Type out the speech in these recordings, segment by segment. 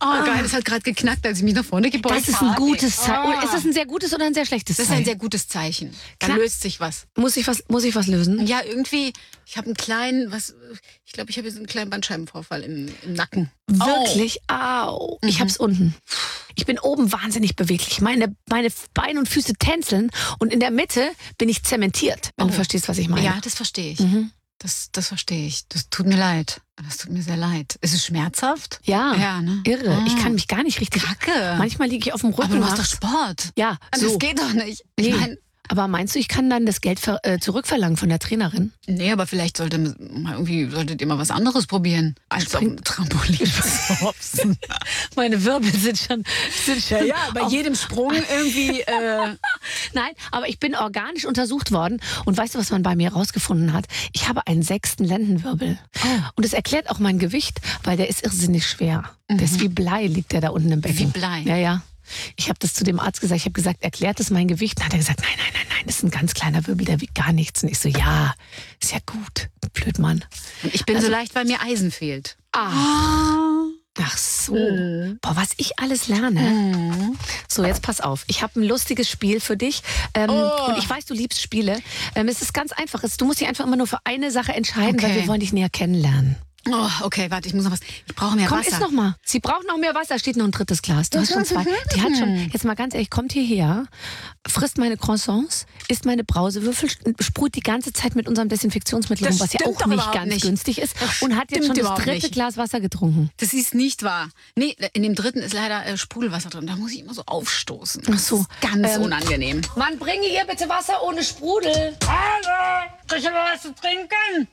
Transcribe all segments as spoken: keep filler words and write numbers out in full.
Oh, geil, das hat gerade geknackt, als ich mich nach vorne gebeugt habe. Das ist ein gutes Zeichen. Oh. Ist das ein sehr gutes oder ein sehr schlechtes Das Zeichen? ist ein sehr gutes Zeichen. Da Klar. löst sich was. Muss ich was, muss ich was lösen? Ja, irgendwie, ich habe einen kleinen, was, ich glaube, ich habe jetzt einen kleinen Bandscheibenvorfall im, im Nacken. Wirklich? Au. Ich hab's unten. Ich bin oben wahnsinnig beweglich. Meine, meine Beine und Füße tänzeln und in der Mitte bin ich zementiert, wenn Oh. du verstehst, was ich meine. Ja, das verstehe ich. Mhm. Das, das verstehe ich. Das tut mir leid. Das tut mir sehr leid. Ist es schmerzhaft? Ja, Ja, ne? irre. Ah. Ich kann mich gar nicht richtig... Kacke. Manchmal liege ich auf dem Rücken. Aber du machst doch nachts. Sport. Ja, Also so. Das geht doch nicht. Ich Nee. meine, Aber meinst du, ich kann dann das Geld ver äh, zurückverlangen von der Trainerin? nee, aber vielleicht sollte mal irgendwie solltet ihr mal was anderes probieren als auf dem Trampolin zu hopsen. Meine Wirbel sind schon... Sind schon Ja, bei jedem Sprung irgendwie. Äh, Nein, aber ich bin organisch untersucht worden und weißt du, was man bei mir rausgefunden hat? Ich habe einen sechsten Lendenwirbel. Und das erklärt auch mein Gewicht, weil der ist irrsinnig schwer. Der ist wie Blei, liegt der da unten im Becken. Wie Blei? Ja, ja. Ich habe das zu dem Arzt gesagt. Ich habe gesagt, erklärt das mein Gewicht? Dann hat er gesagt, nein, nein, nein, nein, das ist ein ganz kleiner Wirbel, der wiegt gar nichts. Und ich so, ja, ist ja gut. Blöd, Mann. und ich bin Also- so leicht, weil mir Eisen fehlt. Ah. Ach so. Boah, was ich alles lerne. So, jetzt pass auf. Ich habe ein lustiges Spiel für dich. Ähm, Oh. Und ich weiß, du liebst Spiele. Ähm, es ist ganz einfach. Es- Du musst dich einfach immer nur für eine Sache entscheiden, Okay. weil wir wollen dich näher kennenlernen. Oh, okay, warte, ich muss noch was. Ich brauche mehr Komm, Wasser. iss noch mal. Sie braucht noch mehr Wasser. Steht noch ein drittes Glas. Du hast schon zwei. Die hat schon, jetzt mal ganz ehrlich, kommt hierher, frisst meine Croissants, isst meine Brausewürfel, sprüht die ganze Zeit mit unserem Desinfektionsmittel Das rum, was ja stimmt auch doch nicht überhaupt ganz nicht. günstig ist. Das Und hat jetzt stimmt schon das überhaupt dritte nicht. Glas Wasser getrunken. Das ist nicht wahr. Nee, in dem dritten ist leider äh, Sprudelwasser drin. Da muss ich immer so aufstoßen. Ach so. Das ist ganz Ähm, unangenehm. Mann, bringe ihr bitte Wasser ohne Sprudel. Hallo, ich habe was zu trinken.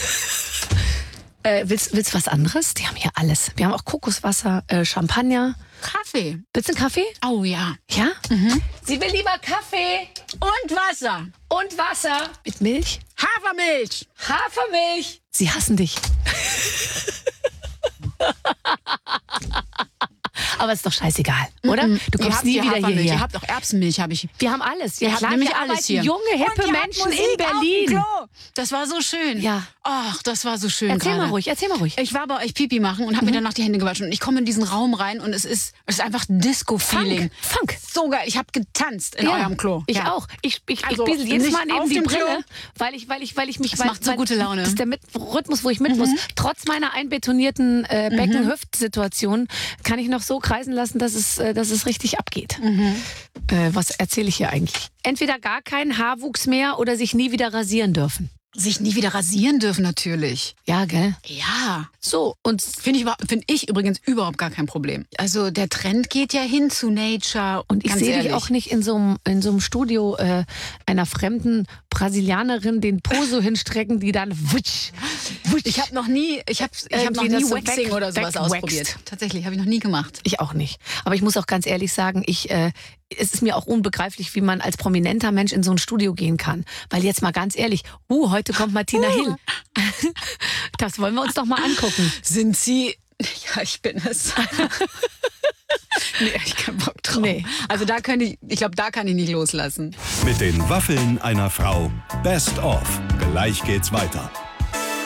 Äh, willst, willst du was anderes? Die haben hier alles. Wir haben auch Kokoswasser, äh, Champagner. Kaffee. Willst du einen Kaffee? Oh ja. Ja? Sie will lieber Kaffee Und Wasser. und Wasser. Mit Milch? Hafermilch. Hafermilch. Sie hassen dich. Aber ist doch scheißegal, oder? Du Ihr kommst habt nie hier wieder Hafermilch. Ihr hierher. habt auch Erbsenmilch, habe ich. Wir haben alles. Ja, Ihr habt klar, nämlich wir alles arbeiten hier. junge, hippe Und ihr habt Menschen Musik in auf dem Berlin. Klo. Das war so schön. Ja. Ach, das war so schön Erzähl gerade. mal ruhig, erzähl mal ruhig. Ich war bei euch Pipi machen und habe mir danach die Hände gewaschen. Und ich komme in diesen Raum rein und es ist, es ist einfach Disco-Feeling. Funk, Funk. So geil. Ich habe getanzt in eurem Klo. Ich ja. auch. Ich, ich, Also, ich biesel jedes nicht Mal neben auf die dem Brille, Klo. weil ich, weil ich, weil ich mich... Das weil, macht so weil, gute Laune. Das ist der mit Rhythmus, wo ich mit muss. Trotz meiner einbetonierten äh, Becken-Hüft-Situation kann ich noch so kreisen lassen, dass es, äh, dass es richtig abgeht. Äh, was erzähle ich hier eigentlich? Entweder gar keinen Haarwuchs mehr oder sich nie wieder rasieren dürfen. Sich nie wieder rasieren dürfen natürlich. Ja, gell? Ja. So, und Finde ich, überhaupt- find ich übrigens überhaupt gar kein Problem. Also der Trend geht ja hin zu Nature. Und ich ganz sehe dich ehrlich. auch nicht in so einem in so einem Studio äh, einer fremden Brasilianerin den Po so hinstrecken, die dann wutsch, wutsch. Ich habe noch nie, ich habe ich hab noch Irgendwie nie das so Waxing weg- oder sowas wegwaxt. ausprobiert. Tatsächlich, habe ich noch nie gemacht. Ich auch nicht. Aber ich muss auch ganz ehrlich sagen, ich, äh, es ist mir auch unbegreiflich, wie man als prominenter Mensch in so ein Studio gehen kann. Weil jetzt mal ganz ehrlich, uh, heute kommt Martina Hill. Das wollen wir uns doch mal angucken. Sind Sie? Ja, ich bin es. Nee, ich keinen Bock drauf. Nee. Also da kann ich, ich glaube, da kann ich nicht loslassen. Mit den Waffeln einer Frau. Best of. Gleich geht's weiter.